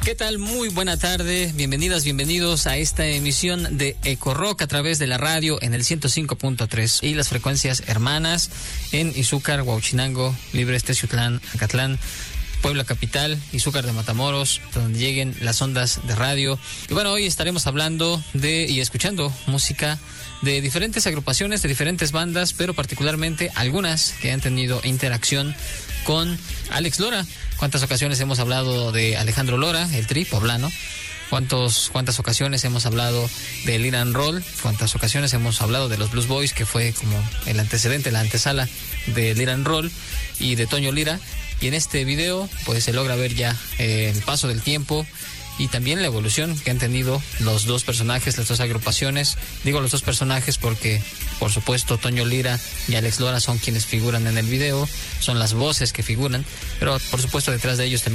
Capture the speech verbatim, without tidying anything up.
¿Qué tal? Muy buena tarde. Bienvenidas, bienvenidos a esta emisión de Eco Rock a través de la radio en el ciento cinco punto tres y las frecuencias hermanas en Izúcar, Huauchinango, Libres, Teciutlán, Acatlán, Puebla Capital, Izúcar de Matamoros, donde lleguen las ondas de radio. Y bueno, hoy estaremos hablando de y escuchando música de diferentes agrupaciones, de diferentes bandas, pero particularmente algunas que han tenido interacción con Alex Lora. ¿Cuántas ocasiones hemos hablado de Alejandro Lora, el Tri poblano? ¿Cuántos, ¿Cuántas ocasiones hemos hablado de Lira and Roll? ¿Cuántas ocasiones hemos hablado de los Blues Boys, que fue como el antecedente, la antesala de Lira and Roll y de Toño Lira? Y en este video pues se logra ver ya eh, el paso del tiempo y también la evolución que han tenido los dos personajes, las dos agrupaciones. Digo los dos personajes porque, por supuesto, Toño Lira y Alex Lora son quienes figuran en el video, son las voces que figuran, pero por supuesto detrás de ellos también